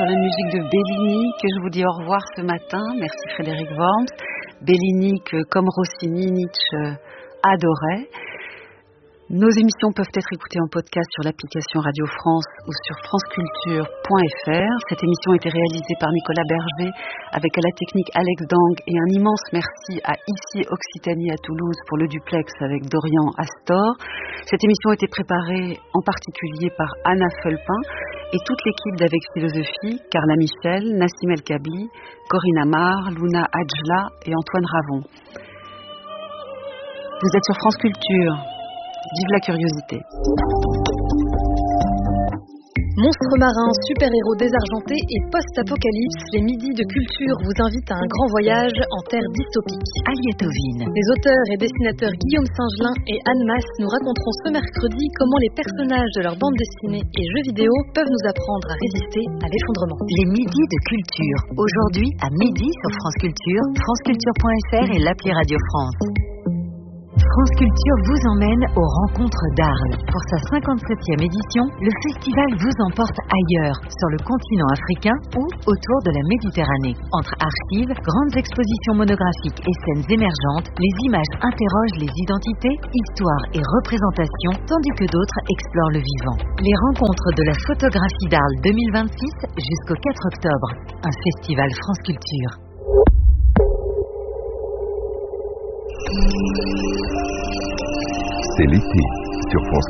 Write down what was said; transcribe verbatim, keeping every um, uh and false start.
sur la musique de Bellini que je vous dis au revoir ce matin. Merci Frédéric Worms. Bellini que, comme Rossini, Nietzsche adorait. Nos émissions peuvent être écoutées en podcast sur l'application Radio France ou sur franceculture point f r. Cette émission a été réalisée par Nicolas Berger avec à la technique Alex Dang et un immense merci à Ici Occitanie à Toulouse pour le duplex avec Dorian Astor. Cette émission a été préparée en particulier par Anna Fulpin et toute l'équipe d'Avec Philosophie, Carla Michel, Nassim El Kabli, Corinne Amar, Luna Adjla et Antoine Ravon. Vous êtes sur France Culture. Vive la curiosité. Monstres marins, super-héros désargentés et post-apocalypse, les midis de culture vous invitent à un grand voyage en terre dystopique. Aliétovine. Les auteurs et dessinateurs Guillaume Singelin et Anne Masse nous raconteront ce mercredi comment les personnages de leurs bandes dessinées et jeux vidéo peuvent nous apprendre à résister à l'effondrement. Les midis de culture. Aujourd'hui, à midi sur France Culture, franceculture point f r et l'appli Radio France. France Culture vous emmène aux rencontres d'Arles. Pour sa cinquante-septième édition, le festival vous emporte ailleurs, sur le continent africain ou autour de la Méditerranée. Entre archives, grandes expositions monographiques et scènes émergentes, les images interrogent les identités, histoires et représentations, tandis que d'autres explorent le vivant. Les rencontres de la photographie d'Arles deux mille vingt-six jusqu'au quatre octobre. Un festival France Culture. C'est l'été sur France